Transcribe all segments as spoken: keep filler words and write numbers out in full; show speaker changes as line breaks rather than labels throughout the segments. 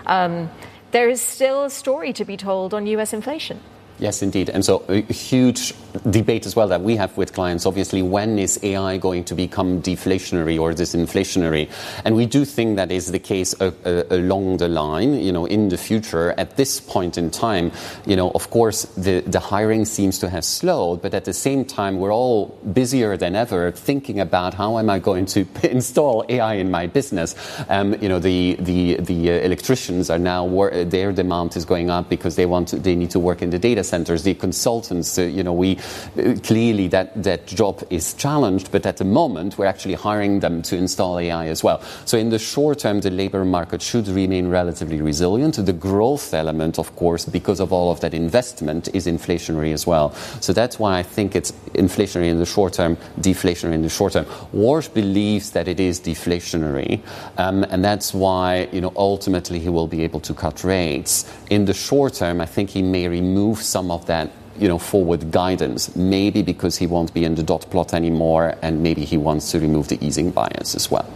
Um, there is still a story to be told on U S inflation.
Yes, indeed. And so a huge debate as well that we have with clients, obviously, when is A I going to become deflationary or disinflationary? And we do think that is the case uh, uh, along the line, you know, in the future. At this point in time, you know, of course, the, the hiring seems to have slowed, but at the same time, we're all busier than ever thinking about how am I going to install A I in my business? Um, you know, the, the, the uh, electricians are now, wor- their demand is going up because they want to, they need to work in the data centers, the consultants, uh, you know, we uh, clearly that, that job is challenged, but at the moment we're actually hiring them to install A I as well. So in the short term, the labor market should remain relatively resilient. The growth element, of course, because of all of that investment, is inflationary as well. So that's why I think it's inflationary in the short term, deflationary in the short term. Warsh believes that it is deflationary, um, and that's why, you know, ultimately he will be able to cut rates. In the short term, I think he may remove some Some of that, you know, forward guidance, maybe because he won't be in the dot plot anymore, and maybe he wants to remove the easing bias as well.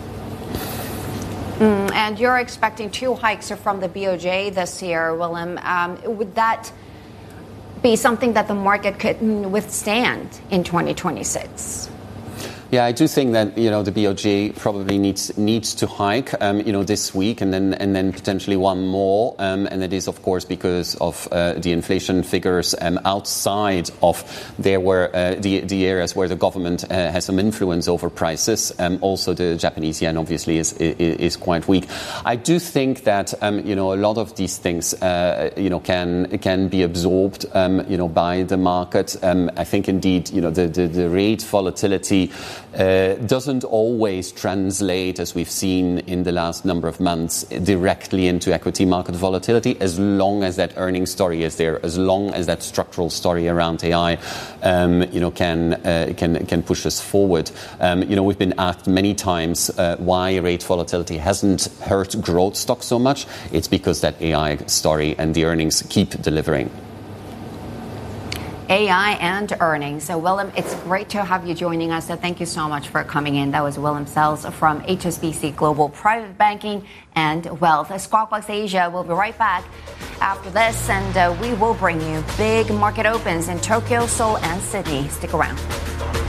Mm, and you're expecting two hikes from the B O J this year, Willem. Um, would that be something that the market could withstand in twenty twenty-six?
Yeah, I do think that, you know, the B O J probably needs needs to hike, um, you know, this week and then and then potentially one more. Um, and it is, of course, because of uh, the inflation figures um, outside of there were uh, the the areas where the government uh, has some influence over prices. Um, also, the Japanese yen obviously is is, is quite weak. I do think that um, you know, a lot of these things uh, you know can can be absorbed um, you know by the market. Um, I think indeed, you know, the the, the rate volatility Uh, doesn't always translate, as we've seen in the last number of months, directly into equity market volatility, as long as that earnings story is there, as long as that structural story around A I, um, you know, can uh, can can push us forward. Um, you know, we've been asked many times uh, why rate volatility hasn't hurt growth stocks so much. It's because that A I story and the earnings keep delivering.
A I and earnings. So, Willem, it's great to have you joining us. So thank you so much for coming in. That was Willem Sells from H S B C Global Private Banking and Wealth. Squawk Box Asia will be right back after this, and uh, we will bring you big market opens in Tokyo, Seoul, and Sydney. Stick around.